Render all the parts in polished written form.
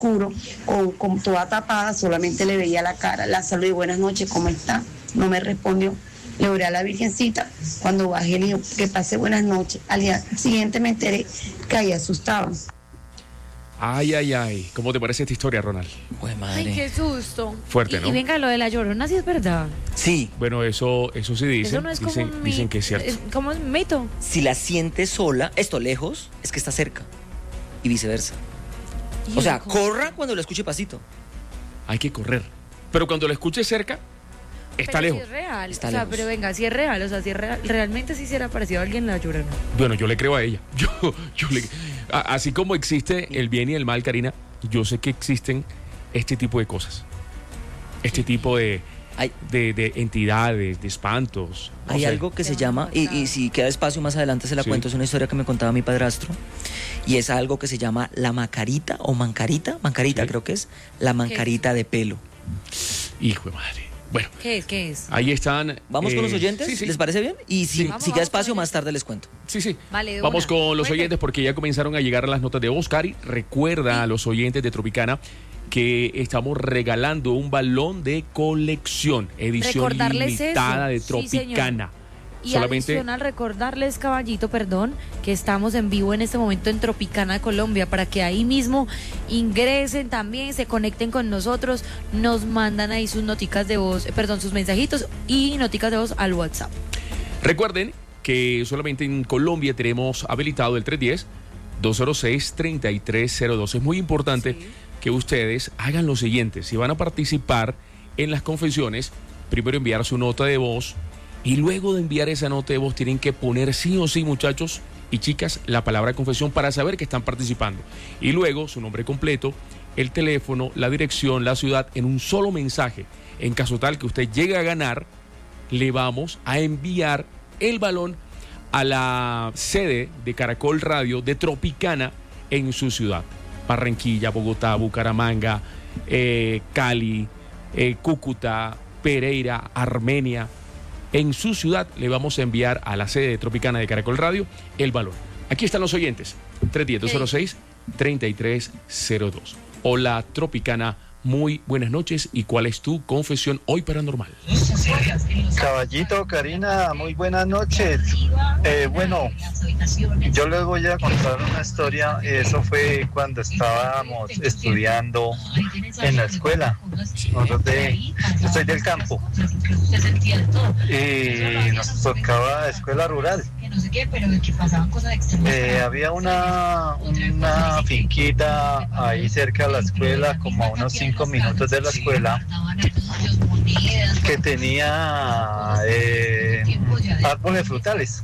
oscuro, con toda tapada, solamente le veía la cara, la saludé, buenas noches, ¿cómo está? No me respondió. Le oré a la Virgencita, cuando bajé le digo, que pase buenas noches. Al día siguiente me enteré que ahí asustaban. Ay, ¿cómo te parece esta historia, Ronald? Pues madre. Ay, qué susto. Fuerte, ¿no? Y venga, lo de la Llorona, sí es verdad. Sí. Bueno, eso sí dicen. Eso no es como dicen que es cierto. como un mito. Si la sientes sola, esto lejos, es que está cerca. Y viceversa. O sea, corra cuando lo escuche pasito. Hay que correr. Pero cuando lo escuche cerca, está pero lejos. Si es real. Está o sea, lejos. pero venga, si es real. O sea, si es real, realmente sí se le ha parecido a alguien la Llorona. Bueno, yo le creo a ella. Así como existe el bien y el mal, Karina, yo sé que existen este tipo de cosas. Este tipo de entidades, de espantos. No Hay sé. algo que se llama, y si queda espacio más adelante se la Sí. cuento, es una historia que me contaba mi padrastro, y es algo que se llama la macarita o mancarita Sí. creo que es, la mancarita de pelo. Hijo de madre. Bueno, ¿Qué es? ahí están. ¿Vamos con los oyentes? Sí. ¿Les parece bien? Y si, Sí. si Vamos queda con espacio ellos. más tarde les cuento. Sí. Vale, de Vamos una. con los Cuente. oyentes porque ya comenzaron a llegar las notas de voz. Cari, recuerda a los oyentes de Tropicana que estamos regalando un balón de colección, edición Recordarles limitada eso. de Sí, señor. Tropicana. Y Solamente adicional, recordarles, caballito, que estamos en vivo en este momento en Tropicana, Colombia, para que ahí mismo ingresen también, se conecten con nosotros, nos mandan ahí sus noticas de voz, sus mensajitos y noticas de voz al WhatsApp. recuerden que solamente en Colombia tenemos habilitado el 310-206-3302. Es muy importante que ustedes hagan lo siguiente: si van a participar en las confesiones, primero enviar su nota de voz. Y luego de enviar esa nota de voz tienen que poner sí o sí, muchachos y chicas, la palabra confesión para saber que están participando. Y luego su nombre completo, el teléfono, la dirección, la ciudad, en un solo mensaje. En caso tal que usted llegue a ganar, le vamos a enviar el balón a la sede de Caracol Radio de Tropicana en su ciudad. Barranquilla, Bogotá, Bucaramanga, Cali, Cúcuta, Pereira, Armenia. En su ciudad le vamos a enviar a la sede de Tropicana de Caracol Radio el balón. Aquí están los oyentes, 310-206-3302. Hola Tropicana, muy buenas noches. ¿Y cuál es tu confesión hoy paranormal? Caballito, Karina, muy buenas noches. Bueno, yo les voy a contar una historia. Eso fue cuando estábamos estudiando en la escuela. Yo soy del campo. Y nos tocaba escuela rural. Había una finquita ahí cerca de la escuela, como a unos 5 minutos de la escuela, que tenía árboles frutales.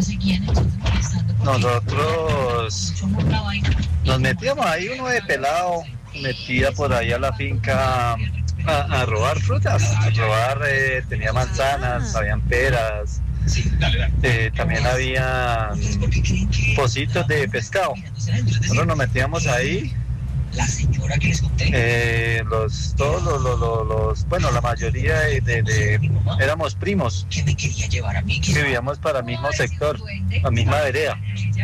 Nosotros nos metíamos ahí, uno de pelado metía por ahí a la finca a robar frutas, tenía manzanas, habían peras, también había pocitos de pescado. Nosotros nos metíamos ahí. La mayoría éramos primos, vivíamos para el mismo sector, la misma vereda,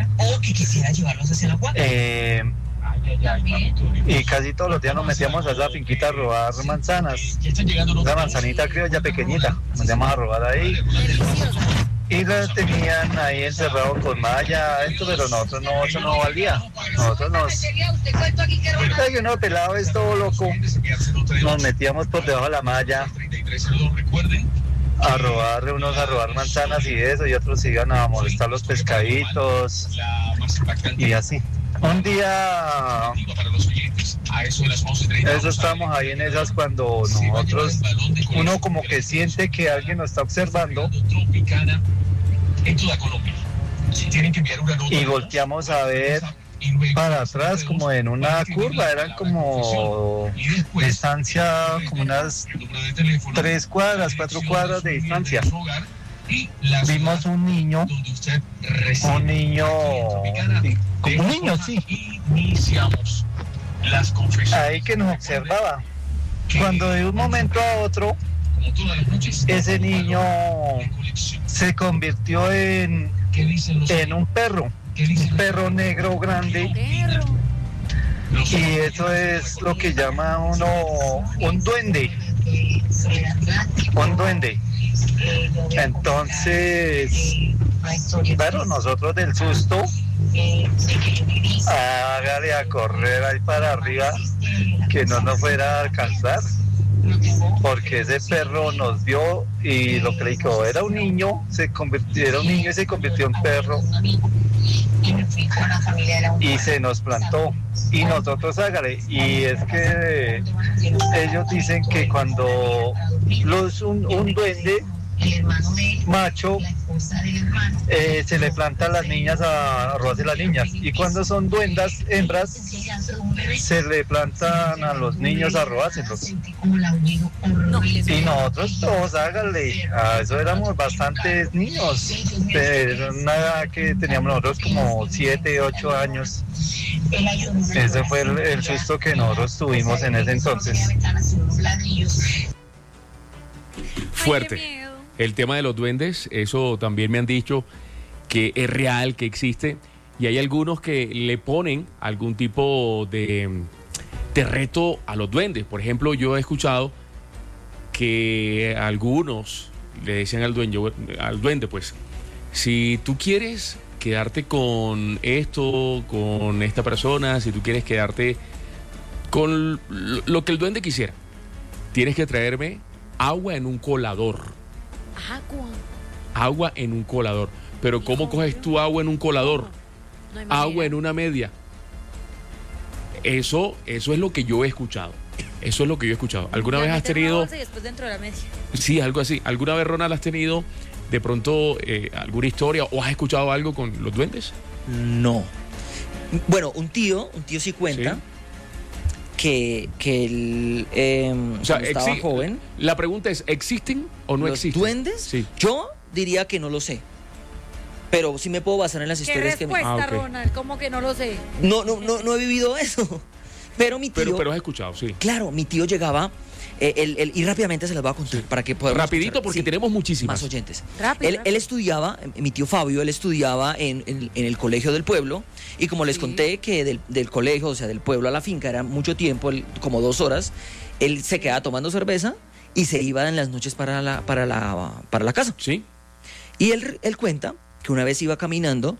y casi todos los días nos metíamos a esa finquita a robar manzanas, una manzanita criolla pequeñita, nos metíamos a robar ahí. Y los tenían ahí encerrados con malla adentro, pero nosotros no, eso no valía. Nosotros uno pelado es todo loco. Nos metíamos por debajo de la malla a robar manzanas y eso, y otros iban a molestar los pescaditos y así. Un día, eso estábamos ahí en esas cuando nosotros, uno como que siente que alguien nos está observando y volteamos a ver para atrás como en una curva, eran como distancia, como unas 3 cuadras, 4 cuadras de distancia. Vimos un niño, sí, ahí que nos observaba. Cuando de un momento a otro, ese niño se convirtió en un perro negro grande, Y eso es lo que llama uno un duende. Un duende. Entonces, claro, nosotros del susto, hágale a correr ahí para arriba, que no nos fuera a alcanzar, porque ese perro nos vio y lo que le dijo era un niño, era un niño y se convirtió en perro y se nos plantó. Y nosotros hágale, y es que ellos dicen que cuando un duende macho se le plantan las niñas a robarse las niñas, y cuando son duendas hembras se le plantan a los niños a robárselos. Y nosotros todos háganle, a eso éramos bastantes niños, pero nada, que teníamos nosotros como 7, 8 años. Ese fue el susto que nosotros tuvimos en ese entonces. Fuerte. El tema de los duendes, eso también me han dicho que es real, que existe, y hay algunos que le ponen algún tipo de reto a los duendes. Por ejemplo, yo he escuchado que algunos le decían al duende, pues, si tú quieres quedarte con esto, con esta persona, si tú quieres quedarte con lo que el duende quisiera, tienes que traerme agua en un colador. Agua en un colador. Pero ¿cómo coges tú agua en un colador? No agua en una media. Eso es lo que yo he escuchado. Eso es lo que yo he escuchado. ¿Alguna vez has tenido? Después dentro de la media. Sí, algo así. ¿Alguna vez, Ronald, has tenido de pronto alguna historia o has escuchado algo con los duendes? No. Bueno, un tío sí cuenta. ¿Sí? Que él o sea, estaba joven. La pregunta es, ¿existen o no existen? ¿Los duendes? Sí. Yo diría que no lo sé. Pero sí me puedo basar en las historias que me... okay. Ronald, ¿cómo que no lo sé? No he vivido eso. Pero mi tío... Pero has escuchado, sí. Claro, mi tío llegaba... y rápidamente se las voy a contar para que podamos rapidito escuchar, porque tenemos muchísimas más oyentes. Rápido. Él estudiaba, mi tío Fabio, él estudiaba en el colegio del pueblo, y como les conté que del colegio, o sea, del pueblo a la finca era mucho tiempo, como 2 horas, él se quedaba tomando cerveza y se iba en las noches para la casa. Sí. Y él cuenta que una vez iba caminando,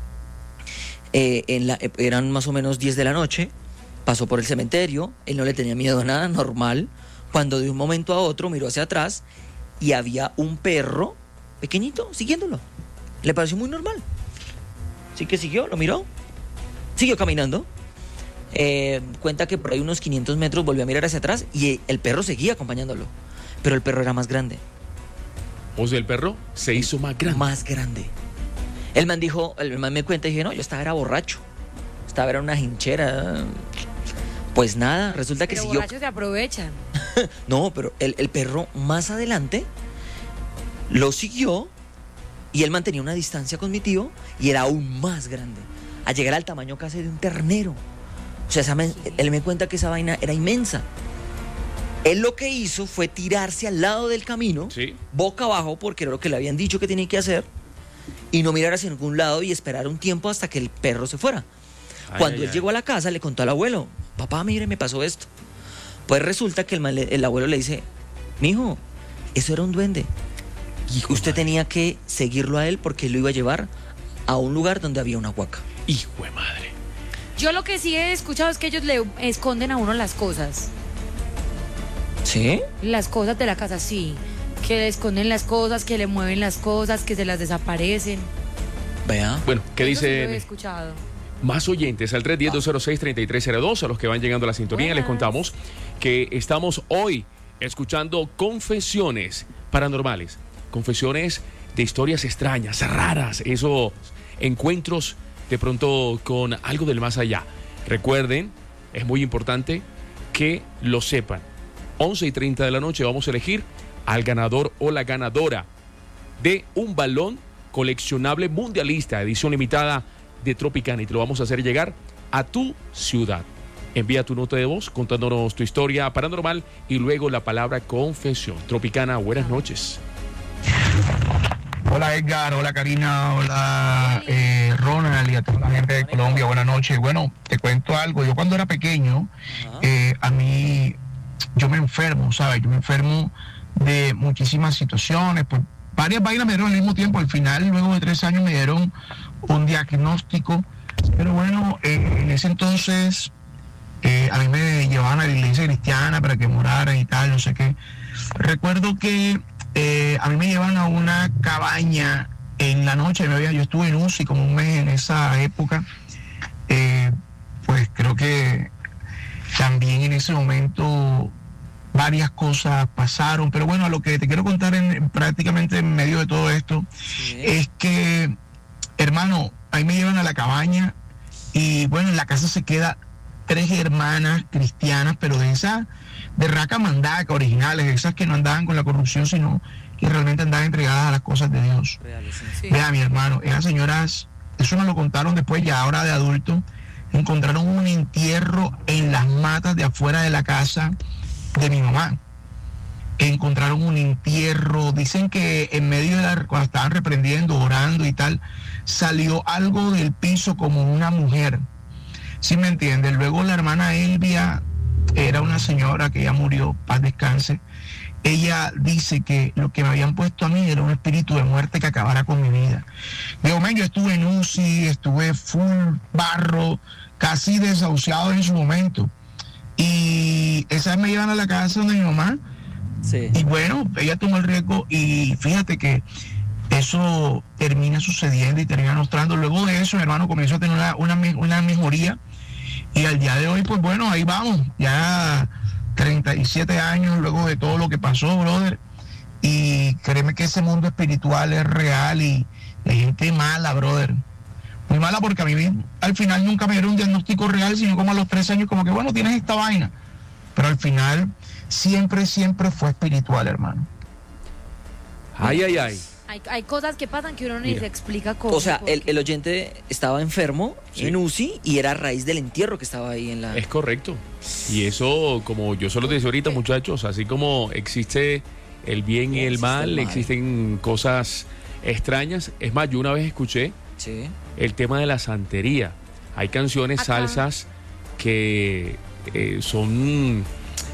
eran más o menos 10 de la noche, pasó por el cementerio, él no le tenía miedo a nada, normal, cuando de un momento a otro miró hacia atrás y había un perro pequeñito siguiéndolo. Le pareció muy normal. Así que siguió, lo miró, siguió caminando. Cuenta que por ahí unos 500 metros volvió a mirar hacia atrás y el perro seguía acompañándolo. Pero el perro era más grande. O sea, el perro se hizo más grande. Más grande. El man me cuenta y dije, no, yo era borracho. Era una hinchera. Pues nada, resulta que pero siguió. Borrachos se aprovechan. No, pero el perro más adelante lo siguió y él mantenía una distancia con mi tío y era aún más grande. A llegar al tamaño casi de un ternero. O sea, él me cuenta que esa vaina era inmensa. Él lo que hizo fue tirarse al lado del camino, sí, boca abajo, porque era lo que le habían dicho que tenía que hacer, y no mirar hacia ningún lado y esperar un tiempo hasta que el perro se fuera. Cuando él llegó a la casa, le contó al abuelo, papá, mire, me pasó esto. Pues resulta que el abuelo le dice, mijo, eso era un duende. Hijo Usted tenía que seguirlo a él porque él lo iba a llevar a un lugar donde había una huaca. Hijo de madre. Yo lo que sí he escuchado es que ellos le esconden a uno las cosas. ¿Sí? Las cosas de la casa, sí. Que le esconden las cosas, que le mueven las cosas, que se las desaparecen. Vea. Bueno, ¿qué dice? dice? Yo he escuchado. Más oyentes al 310-206-3302. A los que van llegando a la sintonía, Buenas. les contamos que estamos hoy escuchando confesiones paranormales, confesiones de historias extrañas, raras, esos encuentros de pronto con algo del más allá. Recuerden, es muy importante que lo sepan. 11:30 de la noche vamos a elegir al ganador o la ganadora de un balón coleccionable mundialista, edición limitada de Tropicana, y te lo vamos a hacer llegar a tu ciudad. Envía tu nota de voz contándonos tu historia paranormal y luego la palabra confesión. Tropicana, buenas noches. Hola Edgar, hola Karina, hola Ronald y a toda la gente de Colombia, buenas noches. Bueno, te cuento algo, yo cuando era pequeño, a mí, yo me enfermo, ¿sabes? Yo me enfermo de muchísimas situaciones, pues varias vainas me dieron al mismo tiempo. Al final, luego de 3 años, me dieron un diagnóstico, pero bueno, en ese entonces a mí me llevaban a la iglesia cristiana para que morara y tal, no sé qué. Recuerdo que a mí me llevan a una cabaña en la noche. Yo estuve en UCI como un mes en esa época. Pues creo que también en ese momento varias cosas pasaron, pero bueno, lo que te quiero contar prácticamente en medio de todo esto es que, hermano, ahí me llevan a la cabaña y bueno, en la casa se queda 3 hermanas cristianas, pero de esas de raca mandaca, originales, esas que no andaban con la corrupción, sino que realmente andaban entregadas a las cosas de Dios. Sí. Vea, mi hermano, esas señoras, eso me lo contaron después, ya ahora de adulto, encontraron un entierro en las matas de afuera de la casa de mi mamá. Encontraron un entierro, dicen que en medio de cuando estaban reprendiendo, orando y tal, salió algo del piso como una mujer. ¿Sí me entienden? Luego la hermana Elvia era una señora que ya murió, paz descanse. Ella dice que lo que me habían puesto a mí era un espíritu de muerte que acabara con mi vida. Digo, yo estuve en UCI, estuve full barro, casi desahuciado en su momento. Y esa vez me llevan a la casa donde mi mamá. Sí. Y bueno, ella tomó el riesgo y fíjate que eso termina sucediendo y termina mostrando. Luego de eso, mi hermano comenzó a tener una mejoría. Y al día de hoy, pues bueno, ahí vamos, ya 37 años luego de todo lo que pasó, brother. Y créeme que ese mundo espiritual es real y hay gente mala, brother. Muy mala porque a mí al final nunca me dieron un diagnóstico real, sino como a los 3 años, como que bueno, tienes esta vaina. Pero al final siempre fue espiritual, hermano. Ay. Hay cosas que pasan que uno ni se explica cómo. O sea, el oyente estaba enfermo en UCI y era a raíz del entierro que estaba ahí en la... Es correcto. Y eso, como yo solo te decía ahorita, muchachos, así como existe el bien y el mal, existen cosas extrañas. Es más, yo una vez escuché el tema de la santería. Hay canciones, salsas que son...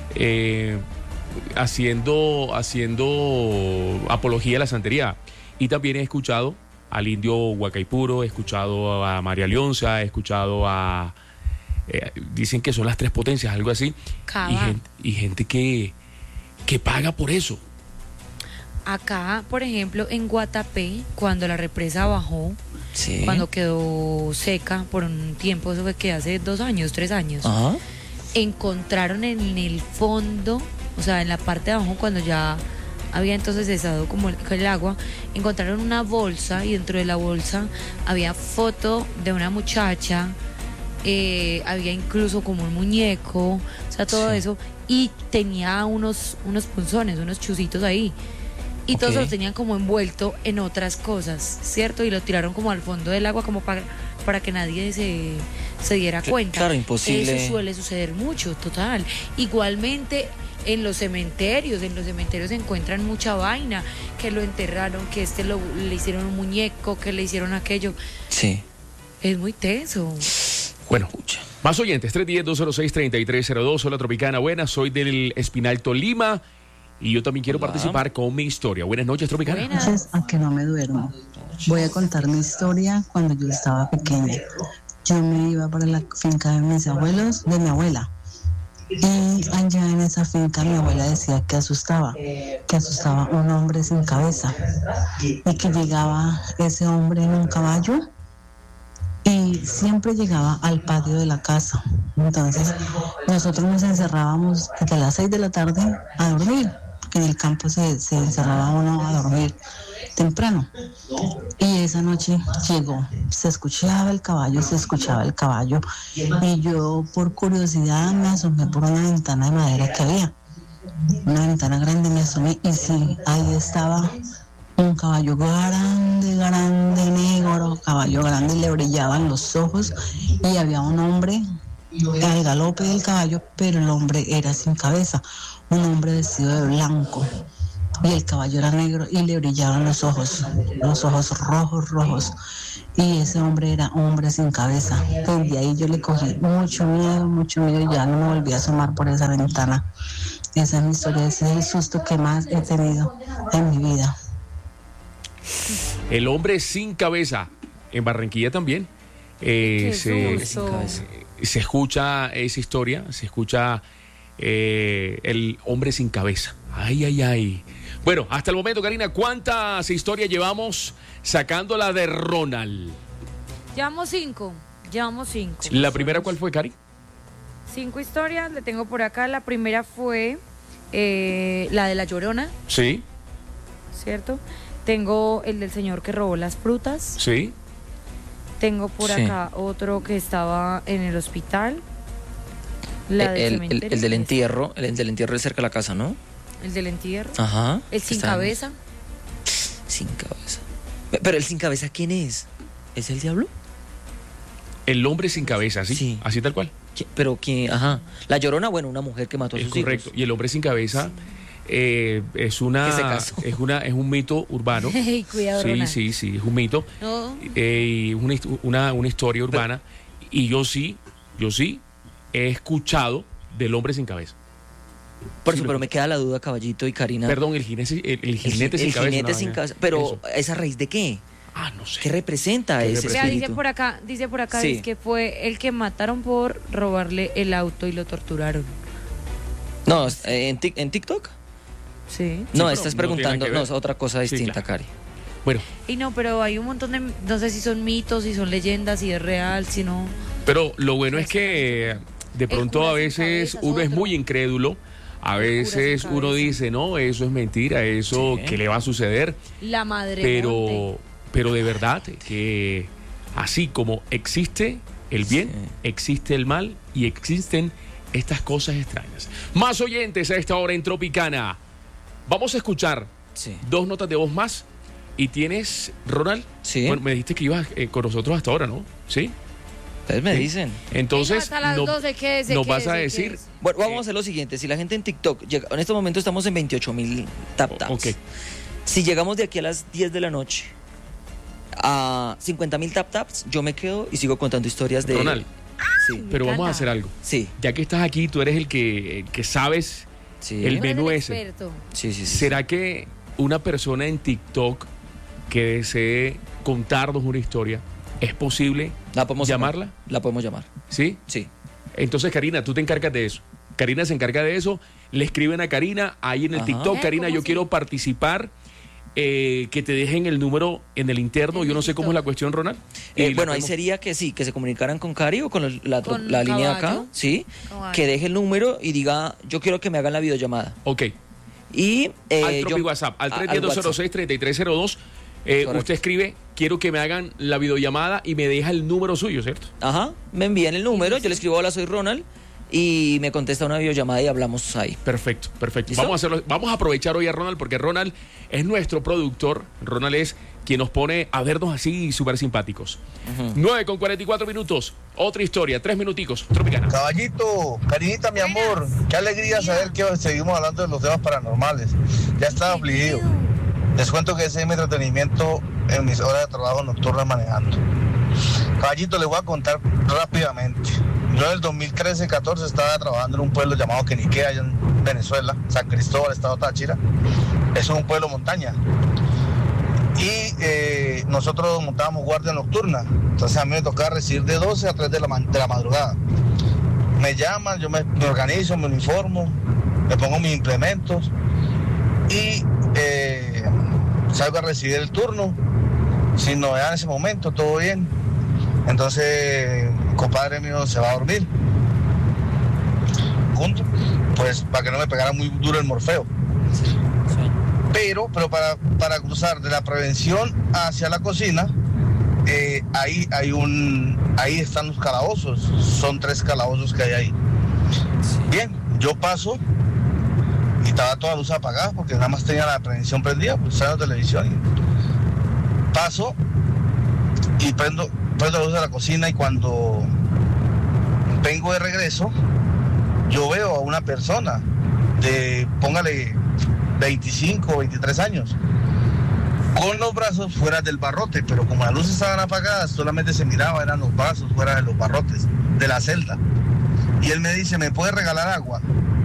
haciendo apología a la santería. Y también he escuchado al indio Huacaipuro, he escuchado a María Leonza, he escuchado a dicen que son las 3 potencias, algo así. Y gente que paga por eso. Acá, por ejemplo, en Guatapé, cuando la represa bajó, cuando quedó seca por un tiempo, eso fue que hace 2 años, 3 años, encontraron en el fondo, o sea, en la parte de abajo, cuando ya había entonces cesado como el agua, encontraron una bolsa y dentro de la bolsa había foto de una muchacha, había incluso como un muñeco, o sea, todo eso, y tenía unos punzones, unos chuzitos ahí, y todos los tenían como envuelto en otras cosas, ¿cierto? Y lo tiraron como al fondo del agua como para que nadie se diera cuenta. Claro, imposible. Eso suele suceder mucho, total. Igualmente en los cementerios se encuentran mucha vaina, que lo enterraron, que le hicieron un muñeco, que le hicieron aquello. Sí. Es muy tenso. Bueno, más oyentes, 310-206-3302, hola Tropicana, buenas, soy del Espinal, Tolima, y yo también quiero participar con mi historia. Buenas noches, Tropicana. Buenas noches, aunque no me duermo. Voy a contar mi historia cuando yo estaba pequeña. Yo me iba para la finca de mis abuelos, de mi abuela. Y allá en esa finca mi abuela decía que asustaba un hombre sin cabeza. Y que llegaba ese hombre en un caballo y siempre llegaba al patio de la casa. Entonces nosotros nos encerrábamos hasta las 6 de la tarde a dormir, porque en el campo se encerraba uno a dormir temprano. Y esa noche llegó, se escuchaba el caballo, y yo por curiosidad me asomé por una ventana de madera que había, una ventana grande, me asomé y sí, ahí estaba un caballo grande, negro, caballo grande, le brillaban los ojos y había un hombre al galope del caballo, pero el hombre era sin cabeza, un hombre vestido de blanco. y el caballo era negro y le brillaban los ojos rojos. Y ese hombre era un hombre sin cabeza. Desde ahí yo le cogí mucho miedo y ya no me volví a asomar por esa ventana. Esa es mi historia, ese es el susto que más he tenido en mi vida. El hombre sin cabeza. En Barranquilla también se escucha esa historia, se escucha el hombre sin cabeza. Ay. Bueno, hasta el momento, Karina, ¿cuántas historias llevamos sacándola de Ronald? Llevamos cinco. ¿La primera cuál fue, Cari? 5 historias, le tengo por acá. La primera fue la de La Llorona. Sí. ¿Cierto? Tengo el del señor que robó las frutas. Sí. Tengo por acá otro que estaba en el hospital. El del entierro. El del entierro es cerca de la casa, ¿no? El del entierro. Ajá. El sin cabeza. Sin cabeza. Pero el sin cabeza, ¿quién es? ¿Es el diablo? El hombre sin cabeza, ¿sí? Sí. Así tal cual. Pero quién, ajá. La Llorona, bueno, una mujer que mató a sus hijos. Correcto. Y el hombre sin cabeza es un mito urbano. Hey, cuidado, Ronald. Sí, es un mito. No. Una historia urbana. Y yo sí he escuchado del hombre sin cabeza. Por eso, pero me queda la duda, Caballito y Karina. Perdón, el jinete sin cabeza. El jinete sin cabeza. Pero, ¿esa raíz de qué? No sé. ¿Qué representa ese espíritu? Dice por acá, Sí. dice que fue el que mataron por robarle el auto y lo torturaron. No, ¿en TikTok? Sí. No, pero estás no preguntando, tiene nada que ver. es otra cosa distinta, claro. Cari. Bueno, Y no, pero hay un montón de, no sé si son mitos, si son leyendas, si es real, si no. pero lo bueno es que de pronto cura a sin veces cabeza, uno es otro. muy incrédulo. A El cura veces sin uno cabeza. dice, no, eso es mentira, eso Sí. ¿qué le va a suceder? La madre monte. Pero de verdad que así como existe el bien, Sí. existe el mal y existen estas cosas extrañas. Más oyentes a esta hora en Tropicana. Vamos a escuchar Sí. 2 notas de voz más. Y tienes, Ronald, Sí. bueno, me dijiste que ibas con nosotros hasta ahora, ¿no? ¿Sí? Ustedes me Sí. dicen. Entonces, Hasta las 12, quédese, nos vas a quédese, decir... quédese. Bueno, vamos a hacer lo siguiente. Si la gente en TikTok llega, en este momento estamos en 28,000 taps. Ok. Si llegamos de aquí a las 10 de la noche a 50,000 taps, yo me quedo y sigo contando historias de... Ronald, Sí, pero Me vamos a encanta. hacer algo. sí, Ya que estás aquí, tú eres el que sabes sí. el Tú eres menú el ese. experto. Sí. ¿Será que una persona en TikTok que desee contarnos una historia, es posible ¿La podemos llamarla? llamar? La podemos llamar. ¿Sí? Sí. Entonces, Karina, tú te encargas de eso. Karina se encarga de eso. Le escriben a Karina ahí en el Ajá. TikTok. Karina, ¿Cómo yo así? quiero participar. Que te dejen el número en el interno. En Yo no el sé cómo es la cuestión, Ronald. Y Bueno, la ahí podemos- sería que sí, que se comunicaran con Cari o con Con la línea de acá, Caballo. sí, Caballo. que deje el número y diga, yo quiero que me hagan la videollamada. Ok. Y Al propio WhatsApp, al 310-206-3302. Correcto. Usted escribe, quiero que me hagan la videollamada y me deja el número suyo, ¿cierto? Ajá, me envían el número, yo le escribo, hola, soy Ronald, y me contesta una videollamada y hablamos ahí. Perfecto, perfecto. ¿Listo? Vamos a aprovechar hoy a Ronald porque Ronald es nuestro productor. Ronald es quien nos pone a vernos así súper simpáticos. 9:44. Otra historia, 3 minuticos. Tropicana. Caballito, Karinita, mi amor, qué alegría saber que seguimos hablando de los temas paranormales. Ya estaba afligido. Les cuento que ese es mi entretenimiento en mis horas de trabajo nocturnas manejando. Caballito, les voy a contar rápidamente. Yo en el 2013-14 estaba trabajando en un pueblo llamado Quenique, allá en Venezuela, San Cristóbal, estado Táchira. Es un pueblo montaña. Y nosotros montábamos guardia nocturna. Entonces a mí me tocaba recibir de 12 a 3 de la madrugada. Me llaman, yo me organizo, me uniformo, me pongo mis implementos y salgo a recibir el turno. Sin novedad en ese momento, todo bien. Entonces, mi compadre mío se va a dormir. Junto, pues para que no me pegara muy duro el morfeo. Pero para cruzar de la prevención hacia la cocina, ahí están los calabozos. Son 3 calabozos que hay ahí. Bien, yo paso y estaba toda la luz apagada porque nada más tenía la prevención prendida, pues estaba en la televisión. Y paso y prendo la luz de la cocina y cuando vengo de regreso, yo veo a una persona de, póngale, 25 o 23 años, con los brazos fuera del barrote, pero como las luces estaban apagadas, solamente se miraba, eran los brazos fuera de los barrotes, de la celda. Y él me dice, ¿me puede regalar agua?